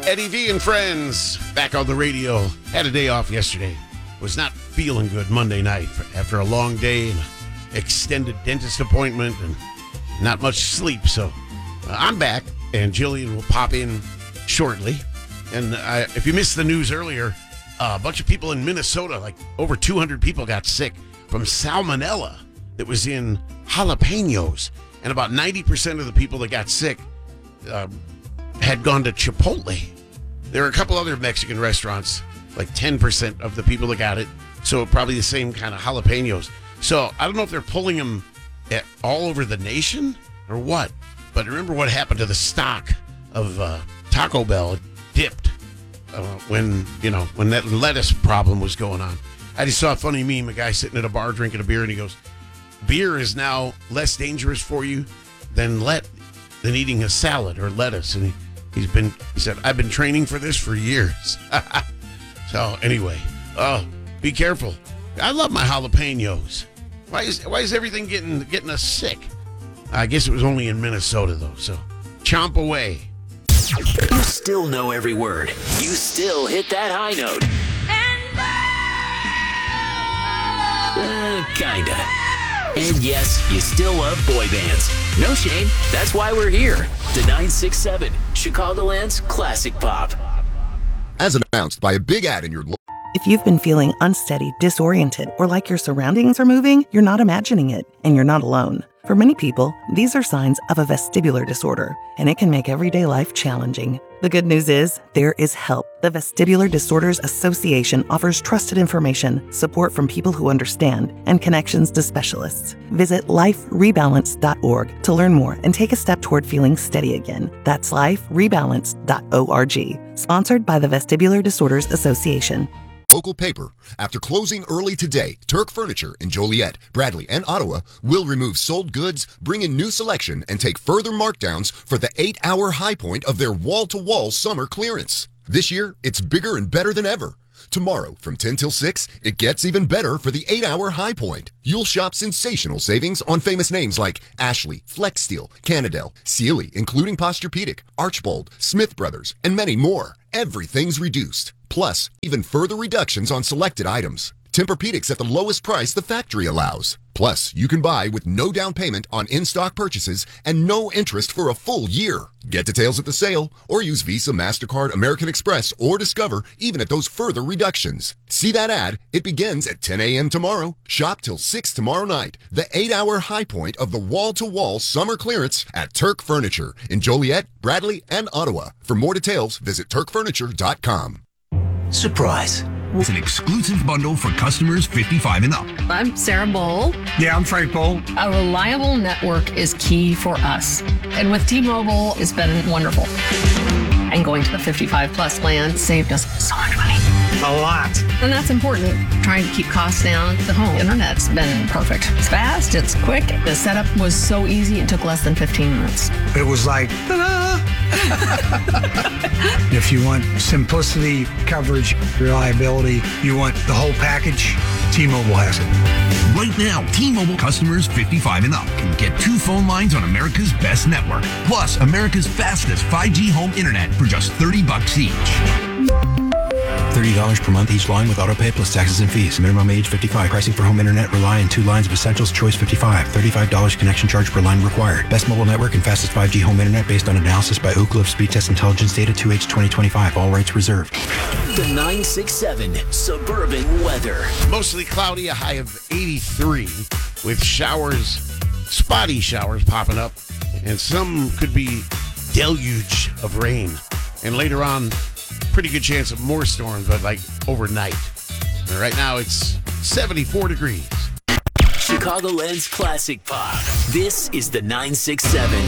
Eddie V and Friends back on the radio. Had a day off yesterday. Was not feeling good Monday night after a long day and extended dentist appointment and not much sleep. So I'm back, and Jillian will pop in shortly. And if you missed the news earlier, a bunch of people in Minnesota, like over 200 people got sick from salmonella that was in jalapenos. And about 90% of the people that got sick had gone to Chipotle. There are a couple other Mexican restaurants, like 10% of the people that got it. So probably the same kind of jalapenos. So I don't know if they're pulling them all over the nation or what. But remember what happened to the stock of Taco Bell. It dipped when that lettuce problem was going on. I just saw a funny meme, a guy sitting at a bar drinking a beer, and he goes, beer is now less dangerous for you than eating a salad or lettuce. And he said, I've been training for this for years. So anyway, be careful. I love my jalapenos. Why is everything getting us sick? I guess it was only in Minnesota though. So chomp away. You still know every word. You still hit that high note. Kinda. And yes, you still love boy bands. No shame. That's why we're here. The 967, Chicagoland's classic pop. As announced by a big ad in your... If you've been feeling unsteady, disoriented, or like your surroundings are moving, you're not imagining it, and you're not alone. For many people, these are signs of a vestibular disorder, and it can make everyday life challenging. The good news is, there is help. The Vestibular Disorders Association offers trusted information, support from people who understand, and connections to specialists. Visit liferebalance.org to learn more and take a step toward feeling steady again. That's liferebalance.org. Sponsored by the Vestibular Disorders Association. Local paper. After closing early today, Turk Furniture in Joliet, Bradley, and Ottawa will remove sold goods, bring in new selection, and take further markdowns for the 8-hour high point of their wall-to-wall summer clearance. This year, it's bigger and better than ever. Tomorrow, from 10 till 6, it gets even better for the 8-hour high point. You'll shop sensational savings on famous names like Ashley, FlexSteel, Canadel, Sealy, including Posturepedic, Archbold, Smith Brothers, and many more. Everything's reduced. Plus, even further reductions on selected items. Tempur-Pedics at the lowest price the factory allows. Plus, you can buy with no down payment on in-stock purchases and no interest for a full year. Get details at the sale or use Visa, MasterCard, American Express, or Discover even at those further reductions. See that ad? It begins at 10 a.m. tomorrow. Shop till 6 tomorrow night. The 8-hour high point of the wall-to-wall summer clearance at Turk Furniture in Joliet, Bradley, and Ottawa. For more details, visit turkfurniture.com. Surprise. With an exclusive bundle for customers 55 and up. I'm Sarah Bowl. Yeah, I'm Frank Bowl. A reliable network is key for us. And with T-Mobile, it's been wonderful. And going to the 55 plus plan saved us so much money. A lot. And that's important. Trying to keep costs down. The home internet's been perfect. It's fast, it's quick. The setup was so easy, it took less than 15 minutes. It was like, ta-da! If you want simplicity, coverage, reliability, you want the whole package, T-Mobile has it. Right now, T-Mobile customers 55 and up can get 2 phone lines on America's best network, plus America's fastest 5G home internet for just $30 each. $30 per month each line with autopay plus taxes and fees. Minimum age 55. Pricing for home internet rely on 2 lines of Essentials. Choice 55. $35 connection charge per line required. Best mobile network and fastest 5G home internet based on analysis by Ookla of Speed Test Intelligence data 2H 2025. All rights reserved. The 967 Suburban Weather. Mostly cloudy, a high of 83 with showers, spotty showers popping up, and some could be deluge of rain. And later on, pretty good chance of more storms, but like overnight. And right now it's 74 degrees. Chicagoland's classic pop. This is the 967.